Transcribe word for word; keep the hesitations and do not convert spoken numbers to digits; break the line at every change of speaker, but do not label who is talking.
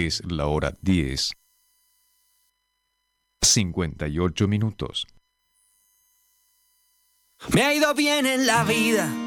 Es la hora diez, cincuenta y ocho minutos.
Me ha ido bien en la vida,